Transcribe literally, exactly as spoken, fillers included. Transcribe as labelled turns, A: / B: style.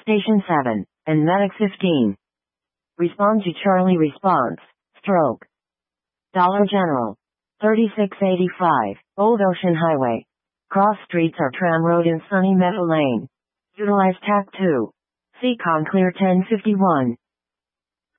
A: Station seven, and Medic fifteen. Respond to Charlie response, stroke. Dollar General. thirty-six eighty-five, Old Ocean Highway. Cross streets or Tram Road in Sunny Meadow Lane. Utilize T A C two. Seacon Clear ten fifty-one.